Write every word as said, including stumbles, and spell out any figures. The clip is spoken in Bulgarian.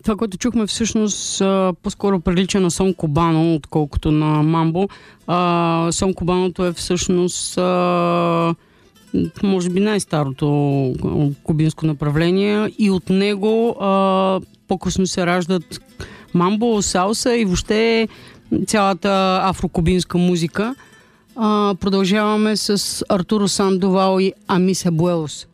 Това, което чухме всъщност по-скоро прилича на сон кубано, отколкото на мамбо. А, сон кубаното е всъщност а, може би най-старото кубинско направление и от него а, по-късно се раждат мамбо, салса и въобще цялата афрокубинска музика. А, продължаваме с Артуро Сандовал и Амис Абуелос.